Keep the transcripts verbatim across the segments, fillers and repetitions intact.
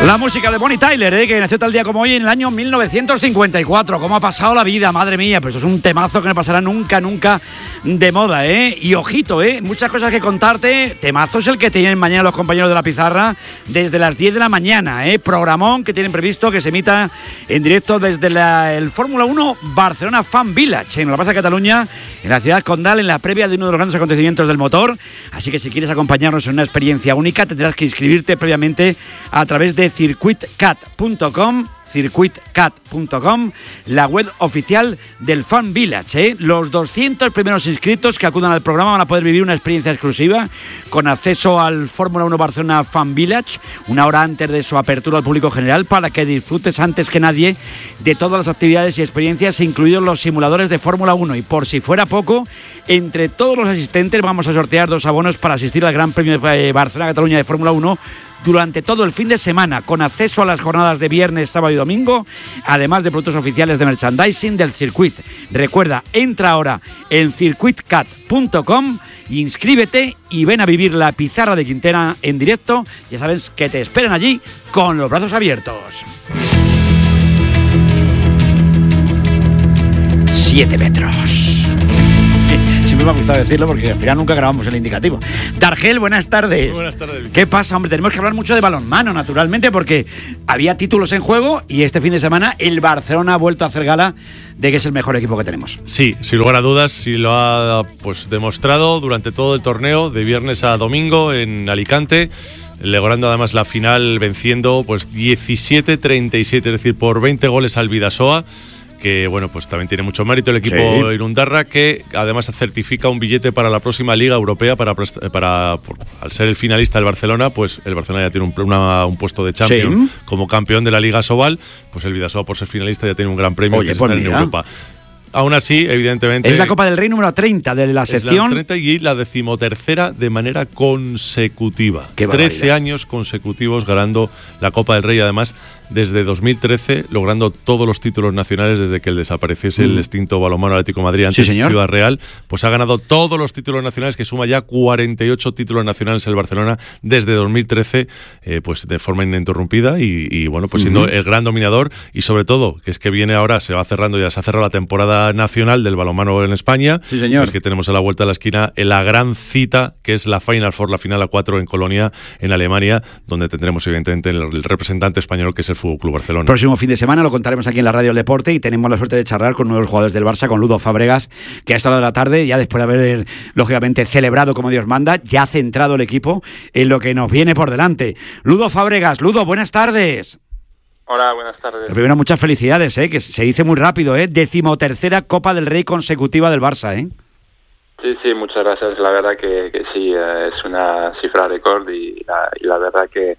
La música de Bonnie Tyler, ¿eh? que nació tal día como hoy en el año mil novecientos cincuenta y cuatro. ¿Cómo ha pasado la vida? Madre mía, pues eso es un temazo que no pasará nunca, nunca de moda, ¿eh? Y ojito, ¿eh? Muchas cosas que contarte. Temazo es el que tienen mañana los compañeros de La Pizarra desde las diez de la mañana, ¿eh? Programón que tienen previsto que se emita en directo desde la, el Fórmula uno Barcelona Fan Village, en la Plaza de Cataluña, en la ciudad condal, en la previa de uno de los grandes acontecimientos del motor. Así que si quieres acompañarnos en una experiencia única, tendrás que inscribirte previamente a través de circuit cat punto com, circuit cat punto com, la web oficial del Fan Village, ¿eh? Los doscientos primeros inscritos que acudan al programa van a poder vivir una experiencia exclusiva con acceso al Fórmula uno Barcelona Fan Village una hora antes de su apertura al público general, para que disfrutes antes que nadie de todas las actividades y experiencias, incluidos los simuladores de Fórmula uno. Y por si fuera poco, entre todos los asistentes vamos a sortear dos abonos para asistir al Gran Premio de Barcelona-Cataluña de Fórmula uno durante todo el fin de semana, con acceso a las jornadas de viernes, sábado y domingo, además de productos oficiales de merchandising del circuit. Recuerda, entra ahora en circuit cat punto com, inscríbete y ven a vivir La Pizarra de Quintena en directo. Ya sabes que te esperan allí con los brazos abiertos. Siete metros. Siempre me ha gustado decirlo porque al final nunca grabamos el indicativo. Dargel, buenas tardes. Muy buenas tardes. ¿Qué pasa, hombre? Tenemos que hablar mucho de balonmano, naturalmente, porque había títulos en juego y este fin de semana el Barcelona ha vuelto a hacer gala de que es el mejor equipo que tenemos. Sí, sin lugar a dudas, sí lo ha pues demostrado durante todo el torneo, de viernes a domingo en Alicante, logrando además la final venciendo pues diecisiete treinta y siete, es decir, por veinte goles al Bidasoa, que bueno, pues también tiene mucho mérito el equipo sí. Irundarra, que además certifica un billete para la próxima Liga Europea, para, para por, al ser el finalista del Barcelona, pues el Barcelona ya tiene un, una, un puesto de Champions sí. como campeón de la Liga Sobal, pues el Bidasoa por ser finalista ya tiene un gran premio. Oye, que pues está en Europa. Aún así, evidentemente... Es la Copa del Rey número treinta de la sección... Es la treinta y la decimotercera de manera consecutiva. Qué trece años consecutivos ganando la Copa del Rey, además desde dos mil trece, logrando todos los títulos nacionales desde que desapareciese mm. el extinto Balonmano Atlético de Madrid, antes sí, señor. Ciudad Real. Pues ha ganado todos los títulos nacionales, que suma ya cuarenta y ocho títulos nacionales el Barcelona desde dos mil trece, eh, pues de forma ininterrumpida y, y bueno, pues siendo uh-huh. el gran dominador, y sobre todo, que es que viene ahora, se va cerrando, ya se ha cerrado la temporada nacional del balonmano en España. Sí, señor. Es que tenemos a la vuelta de la esquina en la gran cita, que es la Final Four, la final a cuatro en Colonia, en Alemania, donde tendremos evidentemente el, el representante español, que es el Fútbol Club Barcelona. Próximo fin de semana lo contaremos aquí en la Radio del Deporte, y tenemos la suerte de charlar con uno de los jugadores del Barça, con Ludo Fábregas, que a esta hora de la tarde, ya después de haber lógicamente celebrado como Dios manda, ya ha centrado el equipo en lo que nos viene por delante. Ludo Fábregas, Ludo, buenas tardes. Hola, buenas tardes. Primero, muchas felicidades, ¿eh? Que se dice muy rápido, ¿eh? Decimotercera Copa del Rey consecutiva del Barça, ¿eh? Sí, sí, muchas gracias. La verdad que, que sí, eh, es una cifra récord y la, y la verdad que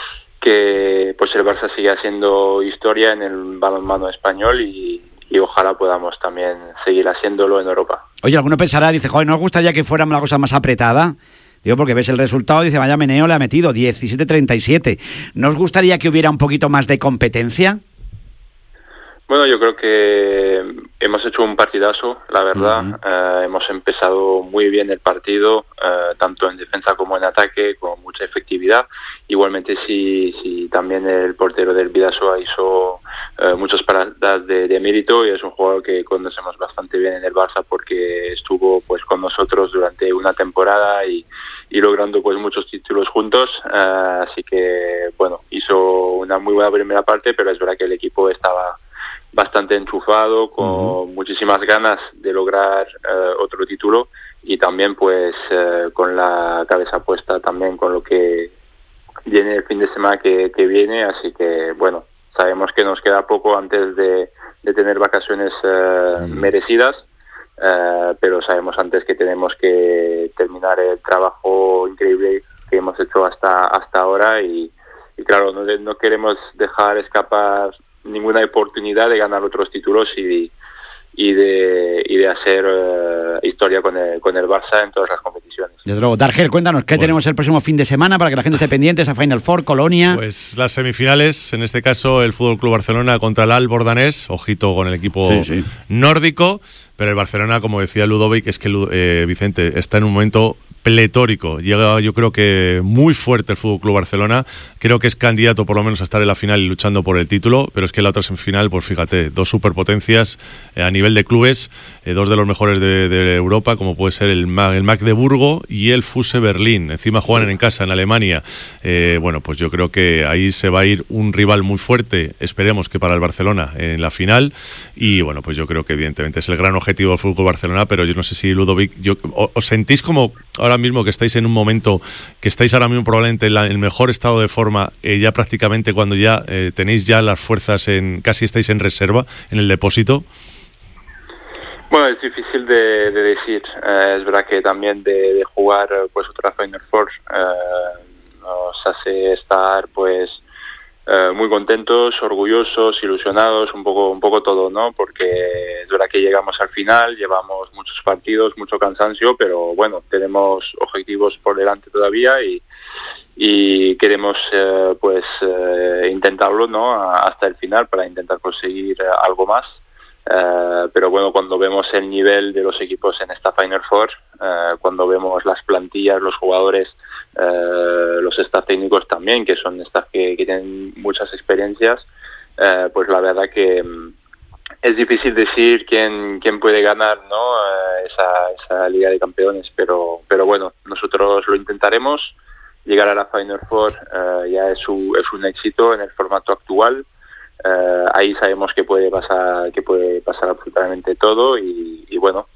que pues el Barça sigue haciendo historia en el balonmano español y, y ojalá podamos también seguir haciéndolo en Europa. Oye, alguno pensará, dice, joder, ¿no os gustaría que fuera una cosa más apretada? Digo, porque ves el resultado, dice, vaya meneo le ha metido, diecisiete treinta y siete. ¿No os gustaría que hubiera un poquito más de competencia? Bueno, yo creo que hemos hecho un partidazo, la verdad. Uh-huh. Eh, hemos empezado muy bien el partido, eh, tanto en defensa como en ataque, con mucha efectividad. Igualmente, sí, sí también el portero del Bidasoa hizo eh, muchas paradas de, de mérito, y es un jugador que conocemos bastante bien en el Barça, porque estuvo pues con nosotros durante una temporada y, y logrando pues muchos títulos juntos. Eh, así que, bueno, hizo una muy buena primera parte, pero es verdad que el equipo estaba bastante enchufado, con uh-huh. muchísimas ganas de lograr eh, otro título, y también pues eh, con la cabeza puesta también con lo que viene el fin de semana que, que viene. Así que bueno, sabemos que nos queda poco antes de, de tener vacaciones eh, uh-huh. merecidas, eh, pero sabemos antes que tenemos que terminar el trabajo increíble que hemos hecho hasta hasta ahora, y, y claro, no, no queremos dejar escapar ninguna oportunidad de ganar otros títulos y, y de y de hacer uh, historia con el, con el Barça en todas las competiciones. Desde luego. Dargel, cuéntanos, ¿qué bueno. tenemos el próximo fin de semana para que la gente esté pendiente? Esa Final Four, Colonia. Pues las semifinales, en este caso el Fútbol Club Barcelona contra el Albordanés, ojito con el equipo sí, sí. nórdico, pero el Barcelona, como decía Ludovic, es que eh, Vicente está en un momento pletórico. Llega, yo creo que muy fuerte el Fútbol Club Barcelona. Creo que es candidato por lo menos a estar en la final y luchando por el título, pero es que la otra semifinal, pues fíjate, dos superpotencias eh, a nivel de clubes, eh, dos de los mejores de, de Europa, como puede ser el, Ma- el Magdeburgo y el Fuse Berlín. Encima juegan en casa, en Alemania. Eh, bueno, pues yo creo que ahí se va a ir un rival muy fuerte, esperemos que para el Barcelona en la final, y bueno, pues yo creo que evidentemente es el gran objetivo del Fútbol Barcelona, pero yo no sé si Ludovic, yo, ¿os sentís como ahora mismo que estáis en un momento, que estáis ahora mismo probablemente en la, el mejor estado de forma, eh, ya prácticamente cuando ya eh, tenéis ya las fuerzas, en casi estáis en reserva, en el depósito? Bueno, es difícil de, de decir. Eh, es verdad que también de, de jugar pues otra Final Four eh, nos hace estar pues eh, muy contentos, orgullosos, ilusionados, un poco un poco todo, ¿no? Porque es verdad que llegamos al final, llevamos muchos partidos, mucho cansancio, pero bueno, tenemos objetivos por delante todavía y y queremos eh, pues eh, intentarlo, ¿no? Hasta el final para intentar conseguir eh, algo más. Uh, pero bueno, cuando vemos el nivel de los equipos en esta Final Four, uh, cuando vemos las plantillas, los jugadores, uh, los staff técnicos también, que son staff que, que tienen muchas experiencias, uh, pues la verdad que um, es difícil decir quién quién puede ganar, ¿no? Uh, esa, esa Liga de Campeones, pero pero bueno, nosotros lo intentaremos. Llegar a la Final Four uh, ya es, un, es un éxito en el formato actual. Uh, ahí sabemos que puede pasar que puede pasar absolutamente todo y, y bueno,